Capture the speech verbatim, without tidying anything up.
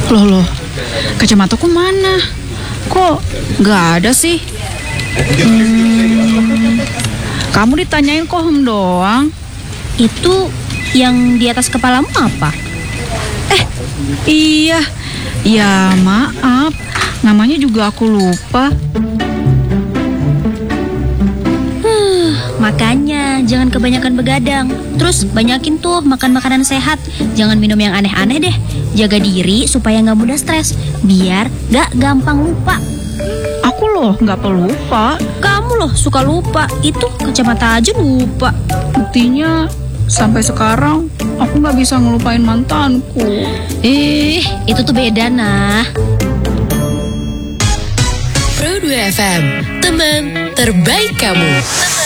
Loh loh, kacamataku mana? Kok nggak ada sih? Hmm, kamu ditanyain kok hem doang. Itu yang di atas kepalamu apa? Eh, iya. Ya maaf, namanya juga aku lupa. Huh, makanya jangan kebanyakan begadang. Terus banyakin tuh makan makanan sehat. Jangan minum yang aneh-aneh deh. Jaga diri supaya nggak mudah stres. Biar nggak gampang lupa. Aku loh nggak pelupa. Kamu loh suka lupa. Itu kacamata aja lupa. Buktinya sampai sekarang aku nggak bisa ngelupain mantanku. Eh, itu tuh beda nah. Pro dua F M, teman terbaik kamu.